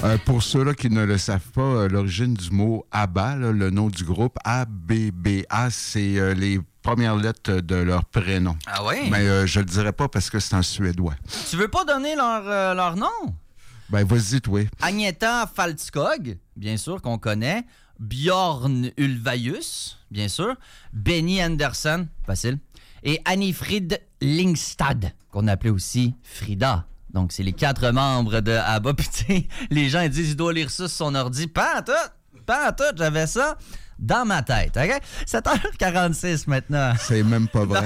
Pour ceux-là qui ne le savent pas, l'origine du mot ABBA, là, le nom du groupe ABBA, c'est les premières lettres de leur prénom. Ah oui? Mais je le dirai pas parce que c'est en suédois. Tu veux pas donner leur nom? Ben, vas-y, toi. Agneta Faltskog, bien sûr, qu'on connaît. Bjorn Ulvaeus, bien sûr. Benny Andersson, facile. Et Annifrid Lingstad, qu'on appelait aussi Frida. Donc, c'est les 4 membres de ABBA. Puis, tu sais, les gens ils disent il doit lire ça sur son ordi. Pas en tout, j'avais ça dans ma tête. OK? 7h46 maintenant. C'est même pas vrai.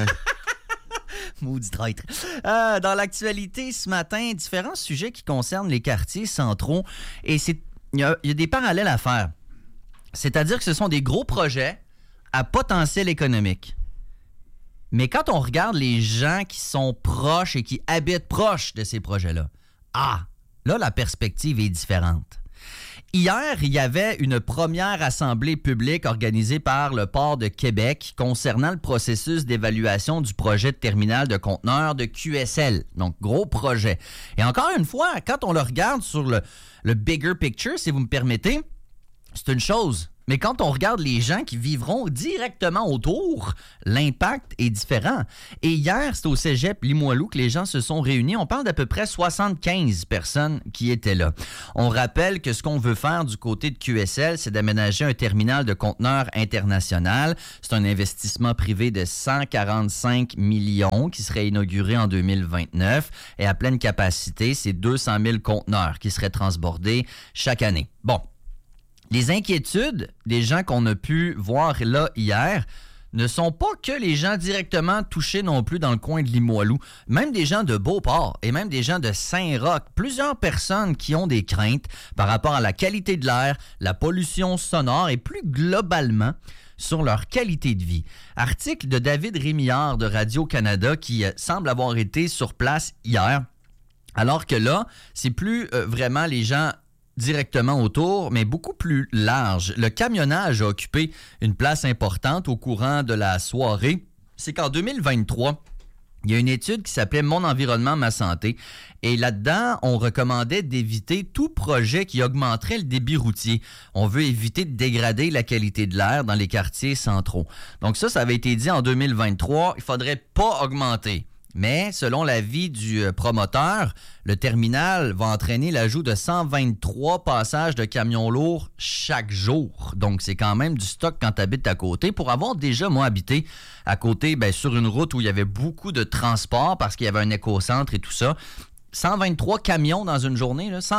Maudit traître. Dans l'actualité ce matin, différents sujets qui concernent les quartiers centraux. Et il y a des parallèles à faire. C'est-à-dire que ce sont des gros projets à potentiel économique. Mais quand on regarde les gens qui sont proches et qui habitent proches de ces projets-là, là, la perspective est différente. Hier, il y avait une première assemblée publique organisée par le Port de Québec concernant le processus d'évaluation du projet de terminal de conteneurs de QSL. Donc, gros projet. Et encore une fois, quand on le regarde sur le bigger picture, si vous me permettez, c'est une chose. Mais quand on regarde les gens qui vivront directement autour, l'impact est différent. Et hier, c'était au cégep Limoilou que les gens se sont réunis. On parle d'à peu près 75 personnes qui étaient là. On rappelle que ce qu'on veut faire du côté de QSL, c'est d'aménager un terminal de conteneurs international. C'est un investissement privé de 145 millions qui serait inauguré en 2029. Et à pleine capacité, c'est 200 000 conteneurs qui seraient transbordés chaque année. Bon. Les inquiétudes des gens qu'on a pu voir là hier ne sont pas que les gens directement touchés non plus dans le coin de Limoilou. Même des gens de Beauport et même des gens de Saint-Roch. Plusieurs personnes qui ont des craintes par rapport à la qualité de l'air, la pollution sonore et plus globalement sur leur qualité de vie. Article de David Rémillard de Radio-Canada qui semble avoir été sur place hier. Alors que là, c'est plus vraiment les gens directement autour, mais beaucoup plus large. Le camionnage a occupé une place importante au courant de la soirée. C'est qu'en 2023, il y a une étude qui s'appelait « Mon environnement, ma santé ». Et là-dedans, on recommandait d'éviter tout projet qui augmenterait le débit routier. On veut éviter de dégrader la qualité de l'air dans les quartiers centraux. Donc ça avait été dit en 2023, il ne faudrait pas augmenter. Mais, selon l'avis du promoteur, le terminal va entraîner l'ajout de 123 passages de camions lourds chaque jour. Donc, c'est quand même du stock quand tu habites à côté. Pour avoir déjà, moi, habité à côté, sur une route où il y avait beaucoup de transport parce qu'il y avait un écocentre et tout ça, 123 camions dans une journée, là,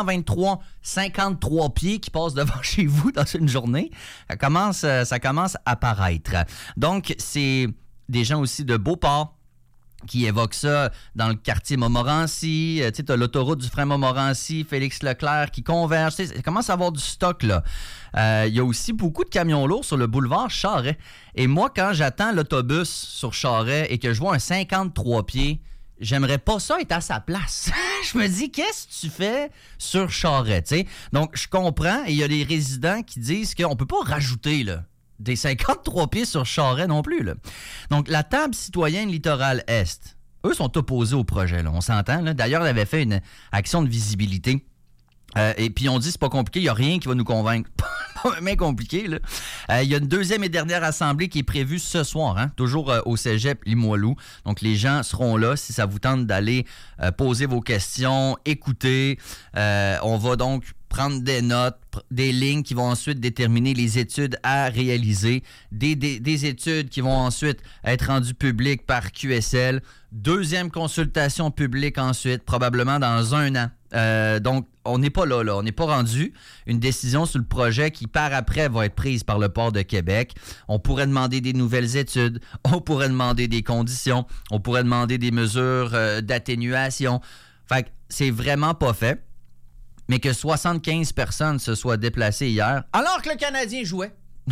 53 pieds qui passent devant chez vous dans une journée, ça commence à paraître. Donc, c'est des gens aussi de Beauport qui évoque ça dans le quartier Montmorency. Tu sais, t'as l'autoroute du frein Montmorency, Félix Leclerc qui converge. Tu sais, ça commence à avoir du stock, là. Il y a aussi beaucoup de camions lourds sur le boulevard Charest. Et moi, quand j'attends l'autobus sur Charest et que je vois un 53 pieds, j'aimerais pas ça être à sa place. Je me dis, qu'est-ce que tu fais sur Charest, tu sais? Donc, je comprends. Et il y a des résidents qui disent qu'on peut pas rajouter, là, des 53 pieds sur Charest non plus, là. Donc, la Table citoyenne Littoral Est, eux sont opposés au projet, là. On s'entend, là. D'ailleurs, ils avaient fait une action de visibilité. Et puis, on dit, c'est pas compliqué, il n'y a rien qui va nous convaincre. Pas même compliqué, là. Il y a une deuxième et dernière assemblée qui est prévue ce soir, hein, toujours au cégep Limoilou. Donc, les gens seront là si ça vous tente d'aller poser vos questions, écouter. On va donc prendre des notes, des lignes qui vont ensuite déterminer les études à réaliser, des études qui vont ensuite être rendues publiques par QSL, deuxième consultation publique ensuite, probablement dans 1 an. Donc, on n'est pas là, on n'est pas rendu. Une décision sur le projet qui, par après, va être prise par le Port de Québec. On pourrait demander des nouvelles études, on pourrait demander des conditions, on pourrait demander des mesures d'atténuation. Fait que c'est vraiment pas fait. Mais que 75 personnes se soient déplacées hier, alors que le Canadien jouait.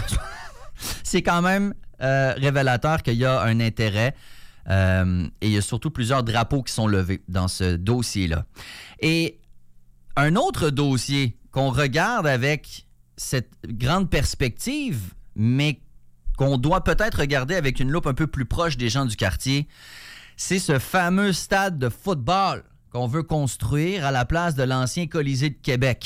C'est quand même révélateur qu'il y a un intérêt. Et il y a surtout plusieurs drapeaux qui sont levés dans ce dossier-là. Et un autre dossier qu'on regarde avec cette grande perspective, mais qu'on doit peut-être regarder avec une loupe un peu plus proche des gens du quartier, c'est ce fameux stade de football qu'on veut construire à la place de l'ancien Colisée de Québec.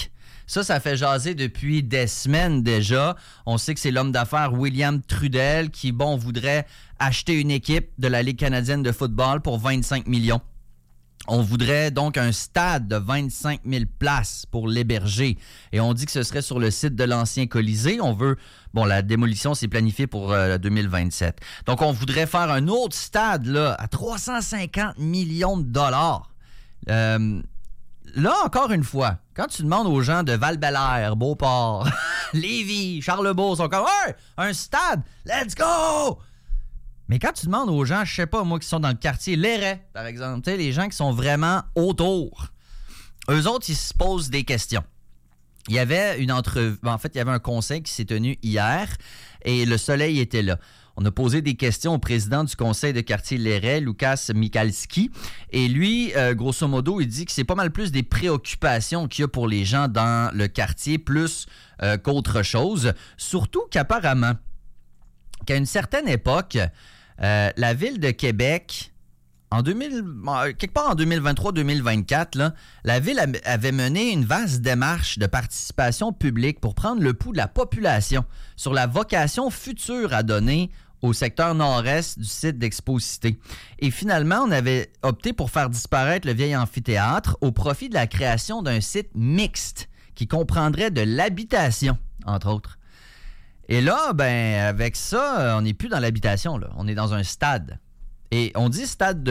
Ça fait jaser depuis des semaines déjà. On sait que c'est l'homme d'affaires William Trudel qui, voudrait acheter une équipe de la Ligue canadienne de football pour 25 millions. On voudrait donc un stade de 25 000 places pour l'héberger. Et on dit que ce serait sur le site de l'ancien Colisée. On veut... la démolition, c'est planifié pour 2027. Donc, on voudrait faire un autre stade là, à 350 millions de dollars. Là, encore une fois, quand tu demandes aux gens de Val-Bélair, Beauport, Lévis, Charlebourg, ils sont comme « Hey, un stade! Let's go! » Mais quand tu demandes aux gens, je sais pas, moi, qui sont dans le quartier Lairet, par exemple, tu sais, les gens qui sont vraiment autour, eux autres, ils se posent des questions. Il y avait une entrevue, en fait, il y avait un conseil qui s'est tenu hier et le soleil était là. On a posé des questions au président du conseil de quartier Lairet, Lucas Michalski, et lui, grosso modo, il dit que c'est pas mal plus des préoccupations qu'il y a pour les gens dans le quartier, plus qu'autre chose. Surtout qu'apparemment, qu'à une certaine époque, la ville de Québec, quelque part en 2023-2024, là, la ville avait mené une vaste démarche de participation publique pour prendre le pouls de la population sur la vocation future à donner au secteur nord-est du site d'Expo-Cité. Et finalement, on avait opté pour faire disparaître le vieil amphithéâtre au profit de la création d'un site mixte qui comprendrait de l'habitation, entre autres. Et là, avec ça, on n'est plus dans l'habitation, là. On est dans un stade. Et on dit stade de